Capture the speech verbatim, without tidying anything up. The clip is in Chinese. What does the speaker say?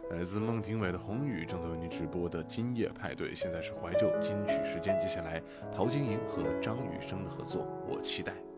来自孟庭苇的《红雨》正在为您直播的今夜派对，现在是怀旧金曲时间，接下来陶晶莹和张雨生的合作，我期待。